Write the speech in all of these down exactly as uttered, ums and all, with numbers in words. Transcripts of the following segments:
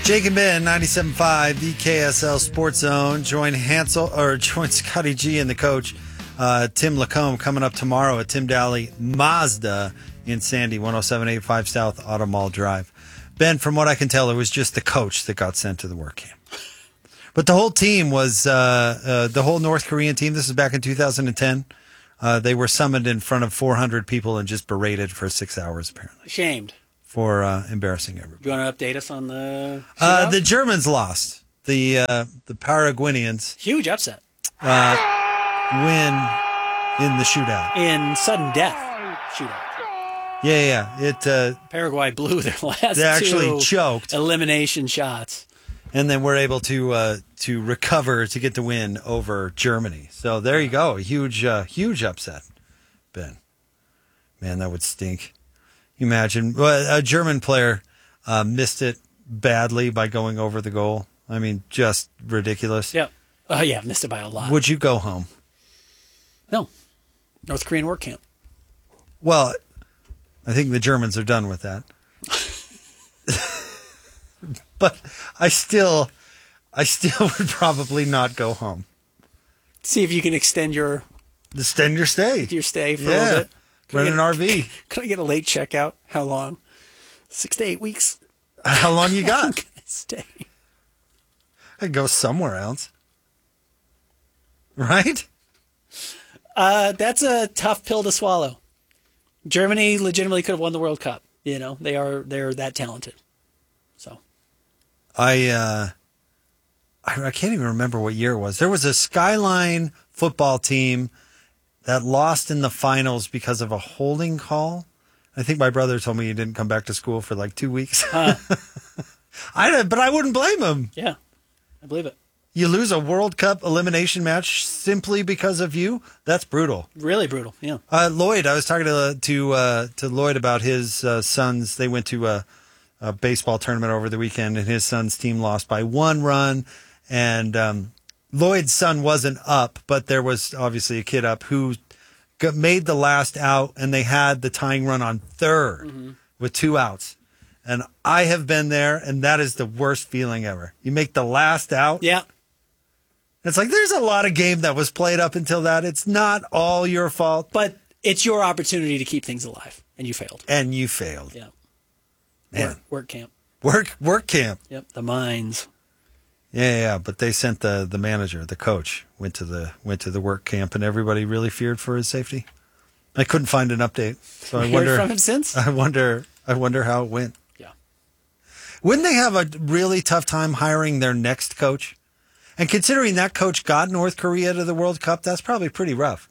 Jake and Ben, ninety-seven point five, the K S L Sports Zone. Join Hansel or join Scotty G and the coach, uh, Tim Lacombe, coming up tomorrow at Tim Daly Mazda in Sandy, one oh seven eighty-five South Auto Mall Drive. Ben, from what I can tell, it was just the coach that got sent to the work camp. But the whole team was, uh, uh, the whole North Korean team, this is back in two thousand ten. Uh, they were summoned in front of four hundred people and just berated for six hours, apparently. Shamed. For uh, embarrassing everybody. Do you want to update us on the uh, The Germans lost. The uh, the Paraguayans. Huge upset. Uh, win in the shootout. In sudden death shootout. Yeah, yeah. It, uh, Paraguay blew their last They actually two choked. elimination shots. And then we're able to uh, to recover to get the win over Germany. So there you go. A huge, uh, huge upset, Ben. Man, that would stink. You imagine well, a German player uh, missed it badly by going over the goal. I mean, just ridiculous. Yeah. Oh, yeah, missed it by a lot. Would you go home? No. North Korean work camp. Well, I think the Germans are done with that. But I still, I still would probably not go home. See if you can extend your extend your stay. Your stay for yeah. a little bit. Rent an R V. Can I get a late checkout? How long? Six to eight weeks. How long you got? I'm gonna stay. I'd go somewhere else. Right? Uh, that's a tough pill to swallow. Germany legitimately could have won the World Cup. You know, they are they're that talented. So. I, uh, I I can't even remember what year it was. There was a Skyline football team that lost in the finals because of a holding call. I think my brother told me he didn't come back to school for like two weeks. Huh. I but I wouldn't blame him. Yeah, I believe it. You lose a World Cup elimination match simply because of you? That's brutal. Really brutal, yeah. Uh, Lloyd, I was talking to to uh, to Lloyd about his uh, sons. They went to a, a baseball tournament over the weekend, and his son's team lost by one run. And um, Lloyd's son wasn't up, but there was obviously a kid up who got, made the last out, and they had the tying run on third mm-hmm. with two outs. And I have been there, and that is the worst feeling ever. You make the last out. Yeah. It's like there's a lot of game that was played up until that. It's not all your fault. But it's your opportunity to keep things alive, and you failed. And you failed. Yeah. Man. Work, work camp. Work work camp. Yep, the mines. Yeah, yeah, but they sent the, the manager, the coach, went to the went to the work camp, and everybody really feared for his safety. I couldn't find an update, so I Heard wonder from him since. I wonder I wonder how it went. Yeah. Wouldn't they have a really tough time hiring their next coach? And considering that coach got North Korea to the World Cup, that's probably pretty rough.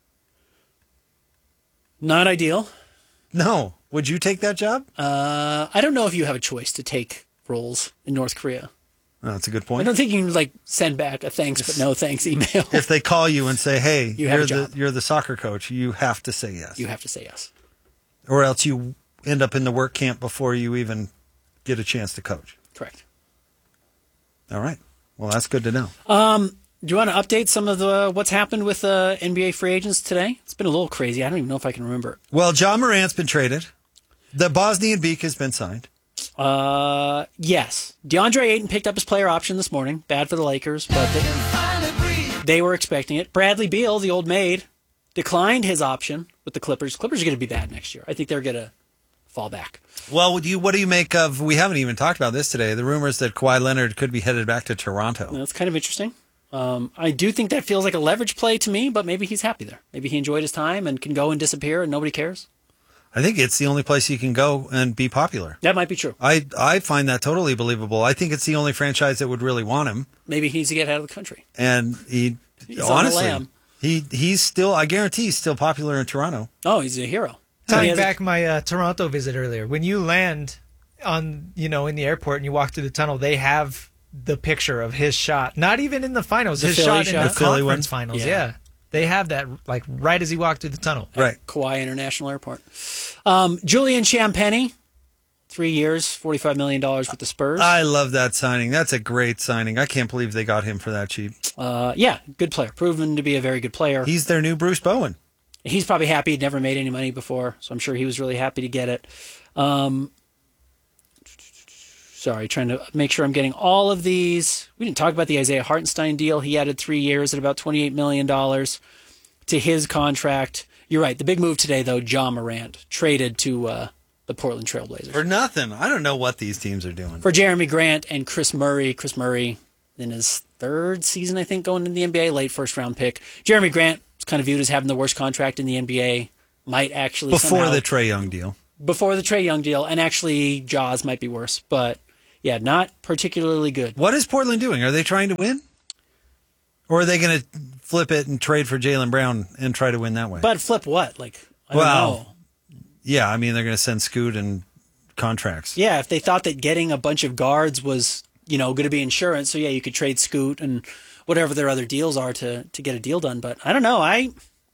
Not ideal. No. Would you take that job? Uh, I don't know if you have a choice to take roles in North Korea. Oh, that's a good point. I don't think you can like send back a thanks but no thanks email. If they call you and say, "Hey, you you're have a the job. you're the soccer coach," you have to say yes. You have to say yes, or else you end up in the work camp before you even get a chance to coach. Correct. All right. Well, that's good to know. Um, do you want to update some of the what's happened with uh, N B A free agents today? It's been a little crazy. I don't even know if I can remember. Well, John Morant's been traded. The Bosnian Beak has been signed. Uh, yes. DeAndre Ayton picked up his player option this morning. Bad for the Lakers, but they, they were expecting it. Bradley Beal, the old maid, declined his option with the Clippers. Clippers are going to be bad next year. I think they're going to fall back. Well, what do you what do you make of? We haven't even talked about this today. The rumors that Kawhi Leonard could be headed back to Toronto. That's kind of interesting. Um, I do think that feels like a leverage play to me, but maybe he's happy there. Maybe he enjoyed his time and can go and disappear and nobody cares. I think it's the only place you can go and be popular. That might be true. I I find that totally believable. I think it's the only franchise that would really want him. Maybe he needs to get out of the country. And he he's honestly, on the lam. he he's still. I guarantee he's still popular in Toronto. Oh, he's a hero. Tying back a- my uh, Toronto visit earlier, when you land on you know in the airport and you walk through the tunnel, they have the picture of his shot. Not even in the finals, the his Philly shot, shot in the, the Philly conference one? finals. Yeah. Yeah. They have that like right as he walked through the tunnel. Right. Kauai International Airport. Um, Julian Champagny, three years, forty-five million dollars with the Spurs. I love that signing. That's a great signing. I can't believe they got him for that cheap. Uh, yeah, good player. Proven to be a very good player. He's their new Bruce Bowen. He's probably happy. He'd never made any money before, so I'm sure he was really happy to get it. Um, Sorry, trying to make sure I'm getting all of these. We didn't talk about the Isaiah Hartenstein deal. He added three years at about twenty-eight million dollars to his contract. You're right. The big move today, though, Ja Morant traded to uh, the Portland Trailblazers. For nothing. I don't know what these teams are doing. For Jeremy Grant and Chris Murray. Chris Murray in his third season, I think, going into the N B A, late first-round pick. Jeremy Grant was kind of viewed as having the worst contract in the N B A. Might actually Before somehow, the Trae Young deal. Before the Trae Young deal. And actually, Jaws might be worse. But, yeah, not particularly good. What is Portland doing? Are they trying to win? Or are they going to flip it and trade for Jaylen Brown and try to win that way? But flip what? Like, I don't well, know. Yeah, I mean, they're going to send Scoot and contracts. Yeah, if they thought that getting a bunch of guards was, you know, going to be insurance, so yeah, you could trade Scoot and whatever their other deals are to to get a deal done. But I don't know. I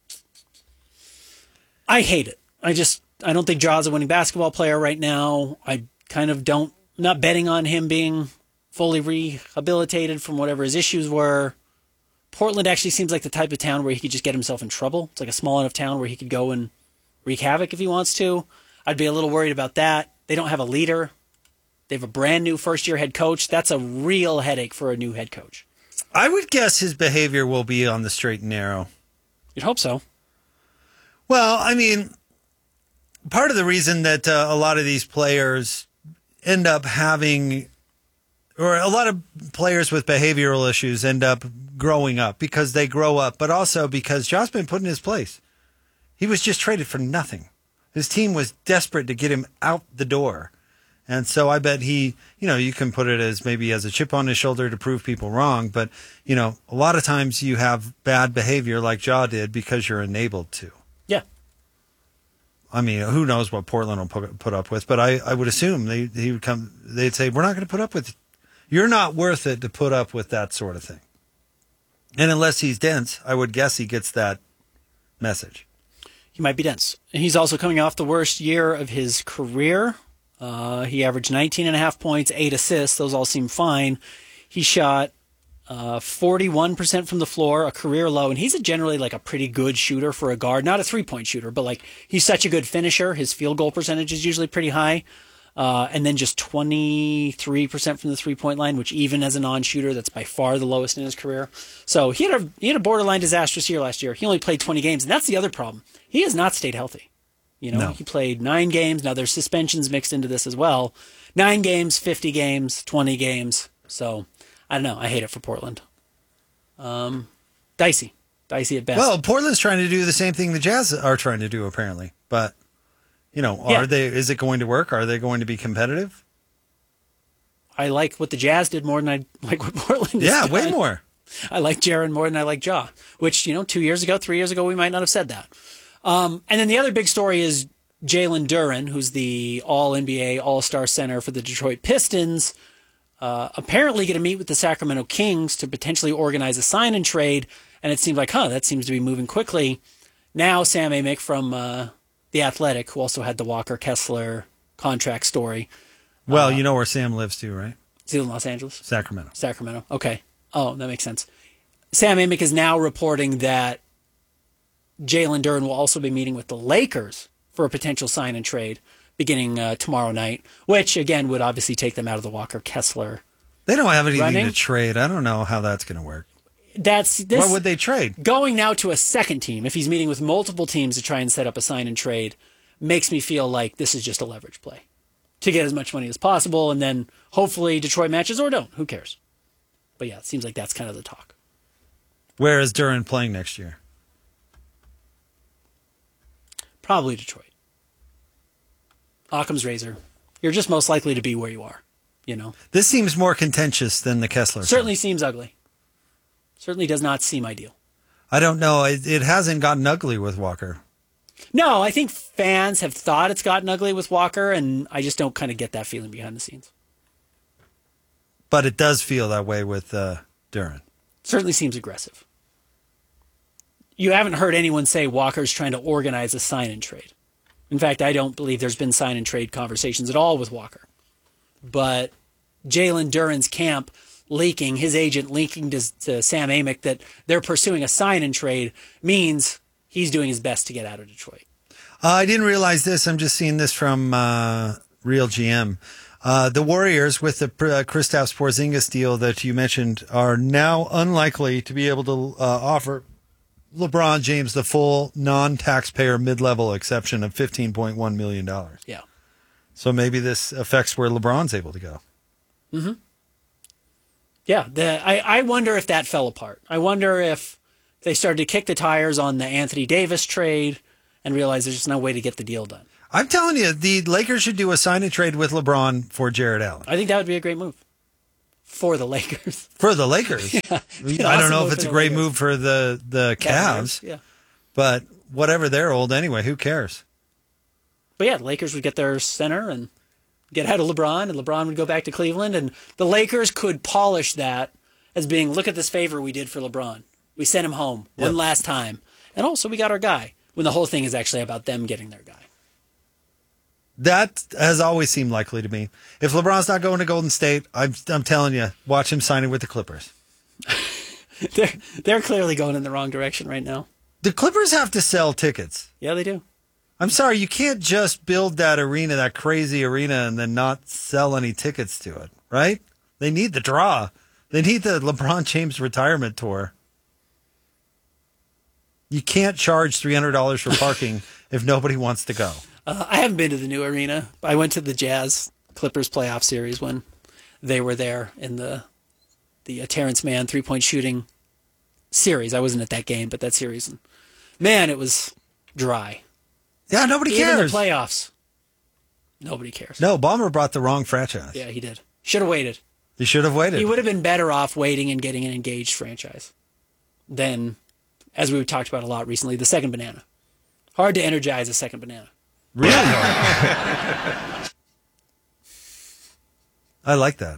I hate it. I just I don't think Ja's a winning basketball player right now. I kind of don't not betting on him being fully rehabilitated from whatever his issues were. Portland actually seems like the type of town where he could just get himself in trouble. It's like a small enough town where he could go and wreak havoc if he wants to. I'd be a little worried about that. They don't have a leader. They have a brand new first-year head coach. That's a real headache for a new head coach. I would guess his behavior will be on the straight and narrow. You'd hope so. Well, I mean, part of the reason that uh, a lot of these players end up having, or a lot of players with behavioral issues end up growing up because they grow up, but also because Ja's been put in his place. He was just traded for nothing. His team was desperate to get him out the door. And so I bet he, you know, you can put it as maybe as a chip on his shoulder to prove people wrong. But, you know, a lot of times you have bad behavior like Ja did because you're enabled to. Yeah. I mean, who knows what Portland will put, put up with. But I, I would assume they, he would come, they'd say, we're not going to put up with, you're not worth it to put up with that sort of thing. And unless he's dense, I would guess he gets that message. He might be dense. And he's also coming off the worst year of his career. Uh, he averaged nineteen and a half points, eight assists. Those all seem fine. He shot uh, forty-one percent from the floor, a career low. And he's a generally like a pretty good shooter for a guard. Not a three-point shooter, but like he's such a good finisher. His field goal percentage is usually pretty high. Uh, and then just twenty-three percent from the three-point line, which even as a non-shooter, that's by far the lowest in his career. So he had a he had a borderline disastrous year last year. He only played twenty games, and that's the other problem. He has not stayed healthy. You know, no. He played nine games. Now there's suspensions mixed into this as well. Nine games, fifty games, twenty games. So I don't know. I hate it for Portland. Um, dicey, dicey at best. Well, Portland's trying to do the same thing the Jazz are trying to do, apparently. But you know, are Yeah. they? Is it going to work? Are they going to be competitive? I like what the Jazz did more than I like what Portland did. Yeah, way more. I like Jaren more than I like Ja, which, you know, two years ago, three years ago, we might not have said that. Um, and then the other big story is Jalen Duren, who's the All-N B A All-Star center for the Detroit Pistons, uh, apparently going to meet with the Sacramento Kings to potentially organize a sign and trade. And it seems like, huh, that seems to be moving quickly. Now Sam Amick from uh, The Athletic, who also had the Walker Kessler contract story. Well, Uh, you know where Sam lives too, right? Is he in Los Angeles? Sacramento. Sacramento. Okay. Oh, that makes sense. Sam Amick is now reporting that Jalen Duren will also be meeting with the Lakers for a potential sign and trade beginning uh, tomorrow night, which, again, would obviously take them out of the Walker Kessler. They don't have anything Running? to trade. I don't know how that's going to work. That's this, What would they trade? going now to a second team, if he's meeting with multiple teams to try and set up a sign and trade, makes me feel like this is just a leverage play to get as much money as possible, and then hopefully Detroit matches or don't. Who cares? But yeah, it seems like that's kind of the talk. Where is Duren playing next year? Probably Detroit. Occam's razor. You're just most likely to be where you are, you know. This seems more contentious than the Kessler. Certainly seems ugly. Certainly does not seem ideal. I don't know. It, it hasn't gotten ugly with Walker. No, I think fans have thought it's gotten ugly with Walker, and I just don't kind of get that feeling behind the scenes. But it does feel that way with uh, Duren. Certainly seems aggressive. You haven't heard anyone say Walker's trying to organize a sign and trade. In fact, I don't believe there's been sign and trade conversations at all with Walker. But Jalen Duren's camp leaking, his agent leaking to, to Sam Amick that they're pursuing a sign and trade means he's doing his best to get out of Detroit. Uh, I didn't realize this. I'm just seeing this from uh, Real G M. Uh, the Warriors, with the uh, Kristaps Porzingis deal that you mentioned, are now unlikely to be able to uh, offer LeBron James the full non-taxpayer mid-level exception of fifteen point one million dollars. Yeah. So maybe this affects where LeBron's able to go. Mm-hmm. Yeah. The, I, I wonder if that fell apart. I wonder if they started to kick the tires on the Anthony Davis trade and realized there's just no way to get the deal done. I'm telling you, the Lakers should do a sign and trade with LeBron for Jared Allen. I think that would be a great move for the Lakers. For the Lakers. Yeah. I don't know if it's a great move for the, the Cavs, yeah. but whatever, they're old anyway. Who cares? But yeah, the Lakers would get their center and get out of LeBron, and LeBron would go back to Cleveland, and the Lakers could polish that as being, look at this favor we did for LeBron. We sent him home one Yep. last time. And also we got our guy, when the whole thing is actually about them getting their guy. That has always seemed likely to me. If LeBron's not going to Golden State, I'm I'm telling you, watch him signing with the Clippers. they're they're clearly going in the wrong direction right now. The Clippers have to sell tickets. Yeah, they do. I'm sorry, you can't just build that arena, that crazy arena, and then not sell any tickets to it, right? They need the draw. They need the LeBron James retirement tour. You can't charge three hundred dollars for parking if nobody wants to go. Uh, I haven't been to the new arena. I went to the Jazz Clippers playoff series when they were there in the the uh, Terrence Mann three-point shooting series. I wasn't at that game, but that series. And man, it was dry. Yeah, nobody Even cares. the playoffs, nobody cares. No, Ballmer brought the wrong franchise. Yeah, he did. Should have waited. He should have waited. He would have been better off waiting and getting an engaged franchise than, as we've talked about a lot recently, the second banana. Hard to energize a second banana. Really hard. I like that.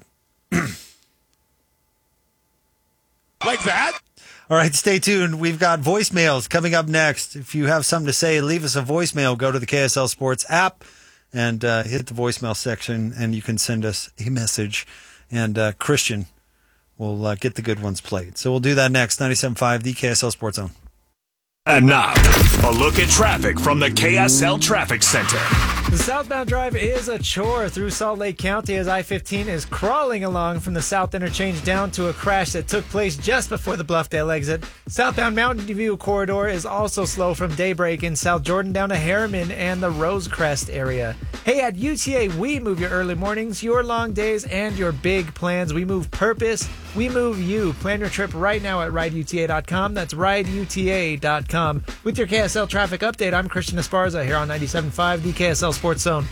Like that? All right, stay tuned. We've got voicemails coming up next. If you have something to say, leave us a voicemail. Go to the K S L Sports app and uh, hit the voicemail section, and you can send us a message. And uh, Christian will uh, get the good ones played. So we'll do that next. ninety-seven point five, the K S L Sports Zone. And now, a look at traffic from the K S L Traffic Center. The southbound drive is a chore through Salt Lake County as I fifteen is crawling along from the south interchange down to a crash that took place just before the Bluffdale exit. Southbound Mountain View corridor is also slow from Daybreak in South Jordan down to Harriman and the Rosecrest area. Hey, at U T A, we move your early mornings, your long days, and your big plans. We move purpose. We move you. Plan your trip right now at ride U T A dot com. That's ride U T A dot com. With your K S L traffic update, I'm Christian Esparza here on ninety-seven point five, the K S L Sports Zone.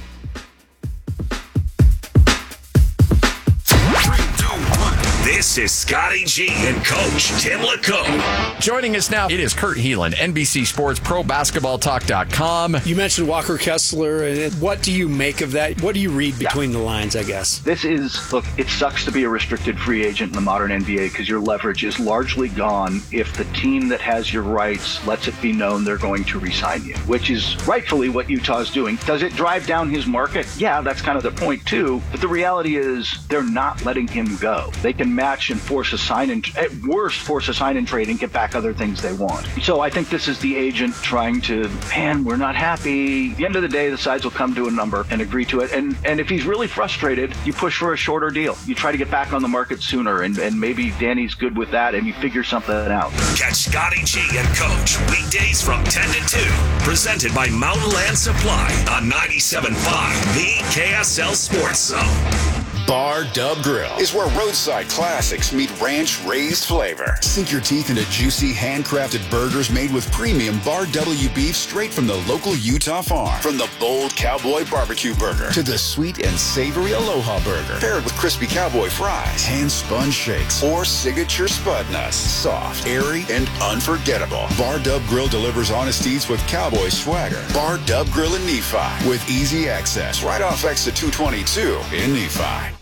This is Scotty G and Coach Tim LaComb. Joining us now, it is Kurt Heelan, N B C Sports Pro Basketball Talk dot com. You mentioned Walker Kessler, and what do you make of that? What do you read between yeah. the lines, I guess? This is, look, it sucks to be a restricted free agent in the modern N B A because your leverage is largely gone if the team that has your rights lets it be known they're going to re-sign you, which is rightfully what Utah's doing. Does it drive down his market? Yeah, that's kind of the point too. But the reality is they're not letting him go. They can match and force a sign and at worst force a sign and trade and get back other things they want. So I think this is the agent trying to, man, we're not happy. At the end of the day, the sides will come to a number and agree to it. And and if he's really frustrated, you push for a shorter deal. You try to get back on the market sooner, and, and maybe Danny's good with that, and you figure something out. Catch Scotty G and Coach weekdays from ten to two. Presented by Mountain Land Supply on ninety-seven point five, the K S L Sports Zone. Bar Dub Grill is where roadside classics meet ranch-raised flavor. Sink your teeth into juicy, handcrafted burgers made with premium Bar W beef straight from the local Utah farm. From the bold cowboy barbecue burger to the sweet and savory Aloha burger, paired with crispy cowboy fries, hand-spun shakes, or signature spud nuts. Soft, airy, and unforgettable. Bar Dub Grill delivers honest eats with cowboy swagger. Bar Dub Grill in Nephi with easy access right off exit two twenty-two in Nephi.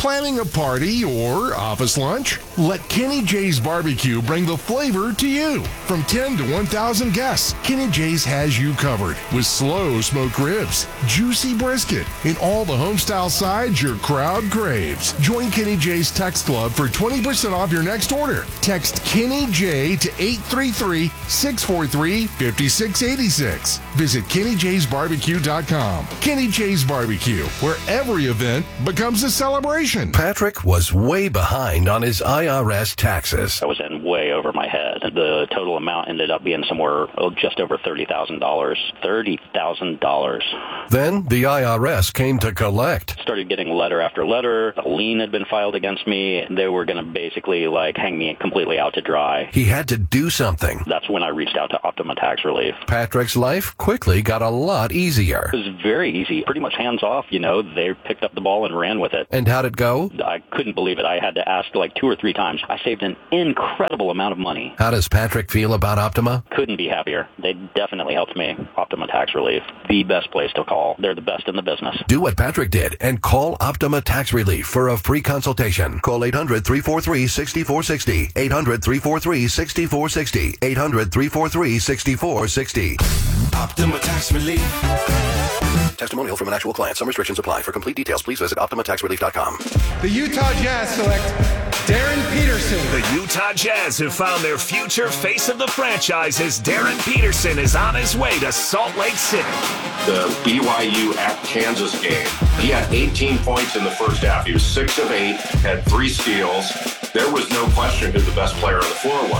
Planning a party or office lunch? Let Kenny J's Barbecue bring the flavor to you. From ten to one thousand guests, Kenny J's has you covered with slow smoked ribs, juicy brisket, and all the homestyle sides your crowd craves. Join Kenny J's Text Club for twenty percent off your next order. Text Kenny J to eight three three, six four three, five six eight six. Visit Kenny J's Barbecue dot com. Kenny J's Barbecue, where every event becomes a celebration. Patrick was way behind on his I R S taxes. I was in way over my head. The total amount ended up being somewhere oh, just over thirty thousand dollars. thirty thousand dollars. Then the I R S came to collect. Started getting letter after letter. A lien had been filed against me. They were going to basically like hang me completely out to dry. He had to do something. That's when I reached out to Optima Tax Relief. Patrick's life quickly got a lot easier. It was very easy. Pretty much hands off, you know. They picked up the ball and ran with it. And how'd it go? I couldn't believe it. I had to ask like two or three times. I saved an incredible amount of money. How does Patrick feel about Optima? Couldn't be happier. They definitely helped me. Optima Tax Relief, the best place to call. They're the best in the business. Do what Patrick did and call Optima Tax Relief for a free consultation. Call eight hundred, three four three, six four six zero. eight hundred, three four three, six four six zero. eight hundred, three four three, six four six zero. Optima Tax Relief. Testimonial from an actual client. Some restrictions apply. For complete details, please visit optima tax relief dot com. The Utah Jazz select Darren Peterson. The Utah Jazz have found their future face of the franchise as Darren Peterson is on his way to Salt Lake City. The B Y U at Kansas game, he had eighteen points in the first half. He was six of eight, had three steals. There was no question who the best player on the floor was.